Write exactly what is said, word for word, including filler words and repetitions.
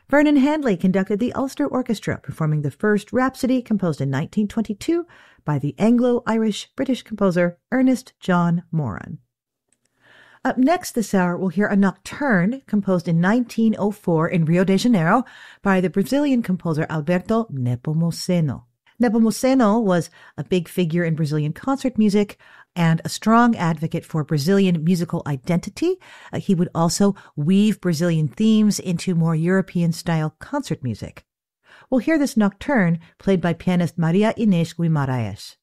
Vernon Handley conducted the Ulster Orchestra, performing the first Rhapsody composed in nineteen twenty-two by the Anglo-Irish-British composer Ernest John Moran. Up next this hour, we'll hear a nocturne composed in nineteen oh four in Rio de Janeiro by the Brazilian composer Alberto Nepomuceno. Nepomuceno was a big figure in Brazilian concert music and a strong advocate for Brazilian musical identity. Uh, he would also weave Brazilian themes into more European-style concert music. We'll hear this nocturne played by pianist Maria Inês Guimarães.